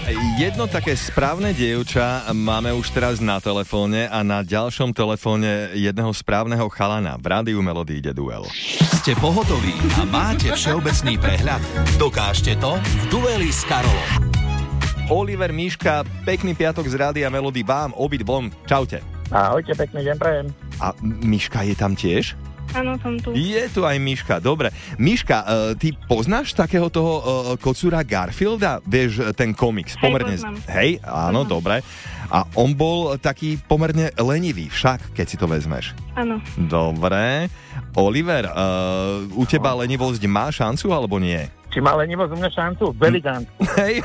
jedno také správne dievča máme už teraz na telefóne a na ďalšom telefóne jedného správneho chalana. V Rádiu Melody ide duel. Ste pohotoví a máte všeobecný prehľad? Dokážte to v dueli s Karolom. Oliver, Miška, pekný piatok z Rádia Melody vám obidvom. Čaute. Ahojte, pekný deň prajem. A Miška je tam tiež? Áno, som tu. Je tu aj Miška, dobre. Miška, ty poznáš takého toho kocúra Garfielda? Vieš, ten komiks? Poznám. Hej, áno, dobre. A on bol taký pomerne lenivý, však, keď si to vezmeš. Áno. Dobre. Oliver, u teba lenivosť má šancu, alebo nie? Či má lenivosť u mňa šancu? Velikánsku. Hej.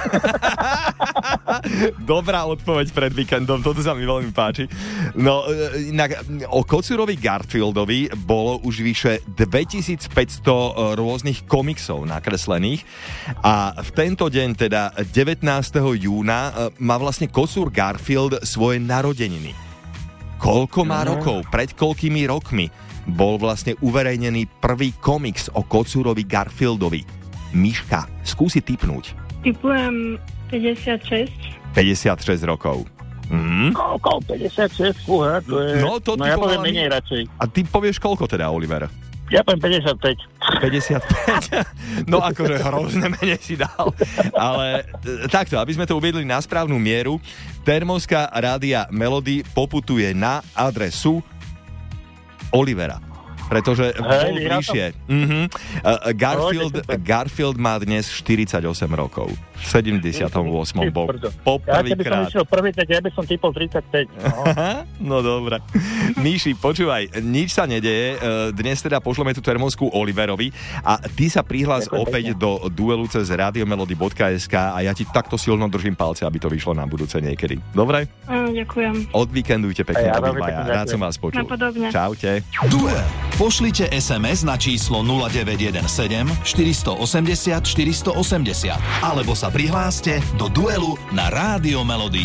Dobrá odpoveď pred víkendom, toto sa mi veľmi páči. No, inak o kocúrovi Garfieldovi bolo už vyše 2500 rôznych komiksov nakreslených a v tento deň, teda 19. júna, má vlastne kocúr Garfield svoje narodeniny. Koľko má rokov? Pred koľkými rokmi bol vlastne uverejnený prvý komiks o kocúrovi Garfieldovi? Miška, skúsi tipnúť. Tipujem 56. 56 rokov. Koľko? 56? Fúha, to je... No, to ja poviem menej radšej. A ty povieš koľko teda, Oliver? Ja poviem 55. 55? No akože hrozne menej si dal. Ale takto, aby sme to uviedli na správnu mieru, termoska Rádia Melody poputuje na adresu Olivera. Pretože bol bližšie. Garfield má dnes 48 rokov. V 78. bol poprvýkrát. Ja keby som išiel prvý, tak ja by som typol 35. No dobré. Míši, počúvaj, nič sa nedeje. Dnes teda pošleme tú termosku Oliverovi a ty sa prihlás opäť do duelu cez radiomelody.sk a ja ti takto silno držím palce, aby to vyšlo na budúce niekedy. Dobre? Áno, ďakujem. Odvíkendujte pekne obidvaja. Rád som vás počul. Napodobne. Čaute. Duel. Pošlite SMS na číslo 0917 480 480 alebo sa prihláste do duelu na Rádio Melody.